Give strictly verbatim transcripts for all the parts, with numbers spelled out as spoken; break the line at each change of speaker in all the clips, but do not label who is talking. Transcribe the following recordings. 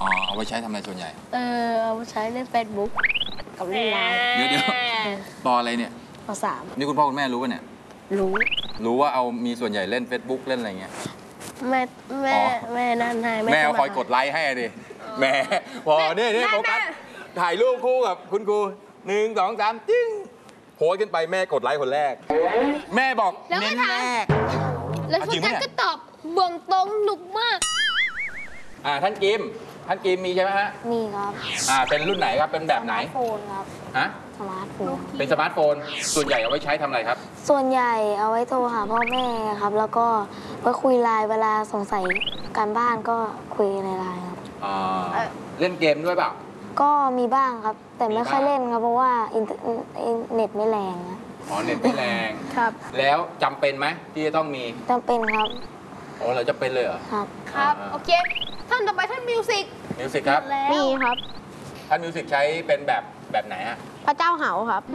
อ๋อเอาไว้ใช้ทำอะไรส่วนใหญ่
เออเอาไว้ใช้เล่นเฟซบุ๊กกับเล่นไลน์
เดี๋ยวเดี๋ยวปออะไรเนี่ย
ปสาม
นี่คุณพ่อคุณแม่รู้ป่ะเนี่ย
รู้
รู้ว่าเอามีส่วนใหญ่เล่น Facebook เล่นอะไรเงี้ย
แม่แม่แม่นั่นให้
แม่คอยกดไลค์ให้ดิแม่พอเนี่ยเนี่ยโฟกัสถ่ายรูปคู่กับคุณครูหนึ่งสองสามจิ้งโพสขึ้นไปแม่กดไลค์คนแรกแม่บอกเน้นแรก
แล้วโฟกัสก็ตอบเบื้องตรงหนุกมาก
อ่าท่านกิมท่านกิมมีใช่ไหมฮะ
มีครับ
อ่าเป็นรุ่นไหนครับเป็นแบบไหน
สมาร์ทโฟนครับ
ฮะ
สมาร์ทโฟน
เป็นสมาร์ทโฟนส่วนใหญ่เอาไว้ใช้ทำอะไรครับ
ส่วนใหญ่เอาไว้โทรหาพ่อแม่ครับแล้วก็ไว้คุยไลน์เวลาสงสัยการบ้านก็คุยในไลน์ครับ
อ่าเล่นเกมด้วยเปล่า
ก็มีบ้างครับแต่ไม่ค่อยเล่นครับเพราะว่าอินเน็ตไม่แรงนะ
อ๋อเน็ตไม่แรง
ครับ
แล้วจำเป็นไหมที่จะต้องมี
จำเป็นครับ
อ๋อเราจะเป็นเลยเหรอ
ครับ
ครับโอเคท่านต่อไปท่านมิวสิก
มิวสิกครับ
มีครับ
ท่านมิวสิกใช้เป็นแบบแบบไหนฮะ
พระเจ้าเหาครับ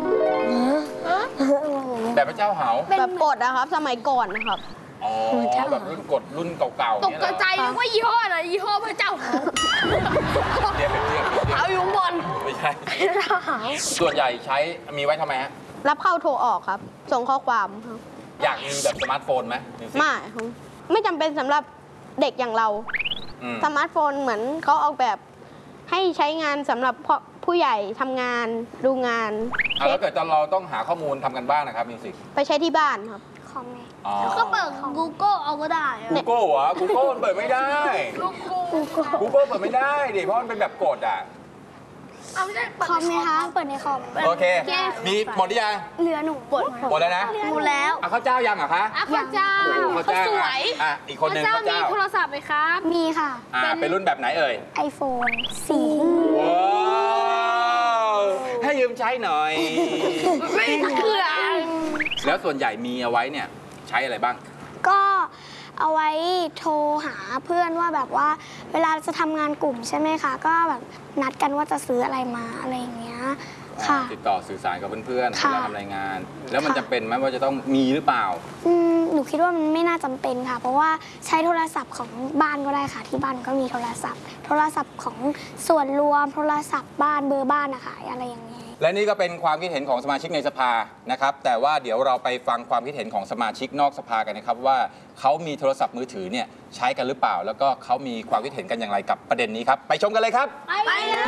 แบบพระเจ้าเหา
แบบกดนะครับสมัยก่อนนะครับ
อ๋อแบบรุ่นกดรุ่นเก่าๆ
ตกใจนึกว่ายี่ห้ออะไรยี่ห้อพระเจ้าเหา
เรียกเป็นเรียก
เอาอยู่บน
ไม่ใช่ส่วนใหญ่ใช้มีไว้ทำไมฮะ
รับเข้าโทรออกครับส่งข้อความครับ
อยากมีแบบสมาร์ทโฟนไหม
ไม่ไม่จำเป็นสำหรับเด็กอย่างเราสมาร์ทโฟนเหมือนเขาออกแบบให้ใช้งานสำหรับผู้ใหญ่ทำงานดูงาน
แล้วเกิดเราต้องหาข้อมูลทำกันบ้างนะครับมิวสิก
ไปใช้ที่บ้านครับ
คอมเมนต์
แล้วก็เปิด Google เอาก็ได้
Google เหรอ Google มันเปิดไม่ได้ Google เปิดไม่ได้ดิเพราะมันเป็นแบบกดอ่ะ
เอาไม่ได้
คอมไหมคะเปิดในคอม
โอเคมีหมดหรือยัง
เหลือหนู
หมด
หมดแล้วนะ
หมดแล้ว
อ่ะข้าวเจ้ายังเหรอคะ
ข้าวเจ้าเขาสวย
อ่ะอีกคนนึงข้าวเจ้า
มีโทรศัพท์ไหมครับ
มีค่ะ
อ่าเป็นรุ่นแบบไหนเอ่ย
ไอโฟน สี่
ว้าวให้ยืมใช้หน่อย
ไม่เขื่อ
แล้วส่วนใหญ่มีเอาไว้เนี่ยใช้อะไรบ้าง
ก็เอาไว้โทรหาเพื่อนว่าแบบว่าเวลาจะทำงานกลุ่มใช่ไหมคะก็แบบนัดกันว่าจะซื้ออะไรมาอะไรอย่างเงี้ยค่ะ
ติดต่อสื่อสารกับเพื่อนๆเวลาทำรายงานแล้วมันจะเป็นไหมว่าจะต้องมีหรือเปล่า
อืมหนูคิดว่ามันไม่น่าจำเป็นค่ะเพราะว่าใช้โทรศัพท์ของบ้านก็ได้ค่ะที่บ้านก็มีโทรศัพท์โทรศัพท์ของส่วนรวมโทรศัพท์บ้านเบอร์บ้านนะคะอะไรอย่างนี้
และนี่ก็เป็นความคิดเห็นของสมาชิกในสภานะครับแต่ว่าเดี๋ยวเราไปฟังความคิดเห็นของสมาชิกนอกสภากันนะครับว่าเขามีโทรศัพท์มือถือเนี่ยใช้กันหรือเปล่าแล้วก็เขามีความคิดเห็นกันอย่างไรกับประเด็นนี้ครับไปชมกันเลยครับ
ไปเลย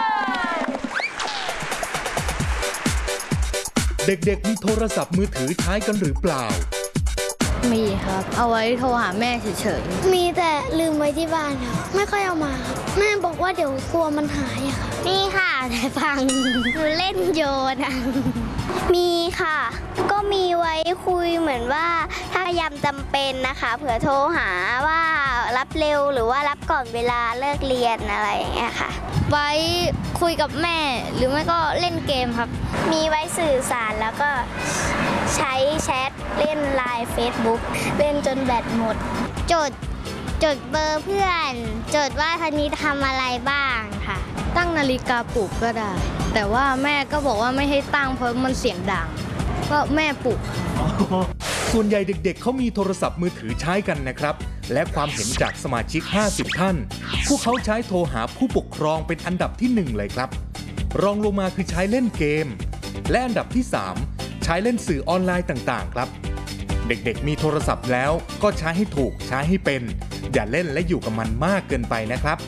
เด็กๆมีโทรศัพท์มือถือใช้กันหรือเปล่า
มีครับเอาไว้โทรหาแม่เฉย
ๆมีแต่ลืมไว้ที่บ้านครับไม่ค่อยเอามาครับแม่บอกว่าเดี๋ยวกลัวมันหายอะค่ะ
มีค่ะแต่ฟังหนูเล่นโยนอะ
มีค่ะก็มีไว้คุยเหมือนว่าถ้ายามจำเป็นนะคะเผื่อโทรหาว่ารับเร็วหรือว่ารับก่อนเวลาเลิกเรียนอะไรอย่างเงี้ยค่ะ
ไว้คุยกับแม่หรือไม่ก็เล่นเกมครับ
มีไว้สื่อสารแล้วก็ใช้แชทเล่นไลน์เฟซบุ๊กเล่นจนแบตหมด
จดจดเบอร์เพื่อนจดว่าทันนี้ทำอะไรบ้างค่ะตั้งนาฬิกาปลุกก็ได้แต่ว่าแม่ก็บอกว่าไม่ให้ตั้งเพราะมันเสียงดังก็แม่ปลุก
ส่วนใหญ่เด็กๆเขามีโทรศัพท์มือถือใช้กันนะครับและความเห็นจากสมาชิกห้าสิบท่านพวกเขาใช้โทรหาผู้ปกครองเป็นอันดับที่หนึ่งเลยครับรองลงมาคือใช้เล่นเกมและอันดับที่สามใช้เล่นสื่อออนไลน์ต่างๆครับเด็กๆมีโทรศัพท์แล้วก็ใช้ให้ถูกใช้ให้เป็นอย่าเล่นและอยู่กับมันมากเกินไปนะครับ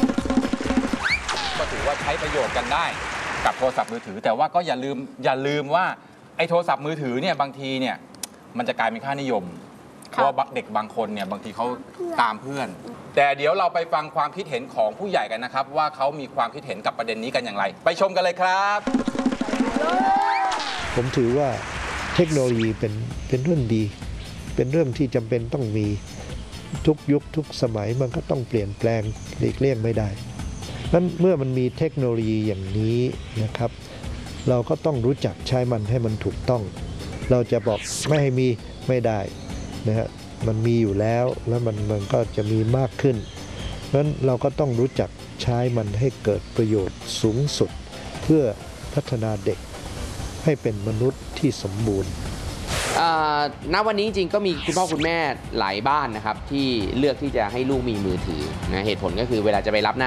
ก็ถือว่าใช้ประโยชน์กันได้กับโทรศัพท์มือถือแต่ว่าก็อย่าลืมอย่าลืมว่าไอ้โทรศัพท์มือถือเนี่ยบางทีเนี่ยมันจะกลายเป็นค่านิยมเพราะเด็กบางคนเนี่ยบางทีเขาตามเพื่อนแต่เดี๋ยวเราไปฟังความคิดเห็นของผู้ใหญ่กันนะครับว่าเขามีความคิดเห็นกับประเด็นนี้กันอย่างไรไปชมกันเลยครับ
ผมถือว่าเทคโนโลยีเป็นเป็นเรื่องดีเป็นเรื่องที่จำเป็นต้องมีทุกยุคทุกสมัยมันก็ต้องเปลี่ยนแปลงหลีกเลี่ยงไม่ได้นั้นเมื่อมันมีเทคโนโลยีอย่างนี้นะครับเราก็ต้องรู้จักใช้มันให้มันถูกต้องเราจะบอกไม่ให้มีไม่ได้นะฮะมันมีอยู่แล้วแล้วมันมันก็จะมีมากขึ้นนั้นเราก็ต้องรู้จักใช้มันให้เกิดประโยชน์สูงสุดเพื่อพัฒนาเด็กให้เป็นมนุษย์ที่สมบูรณ์
ณวันนี้จริงๆก็มีคุณพ่อคุณแม่หลายบ้านนะครับที่เลือกที่จะให้ลูกมีมือถือนะเหตุผลก็คือเวลาจะไปรับหน้า